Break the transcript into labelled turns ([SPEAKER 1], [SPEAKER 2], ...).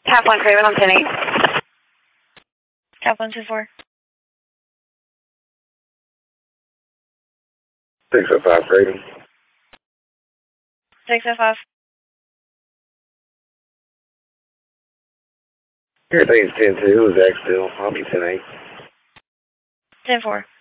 [SPEAKER 1] Cap 1 Craven on 10-8.
[SPEAKER 2] Cap 124.
[SPEAKER 3] 605 Craven.
[SPEAKER 2] 605.
[SPEAKER 3] Everything's 10-2. Who's Zach still? I'll be 10-8.
[SPEAKER 2] 10-4.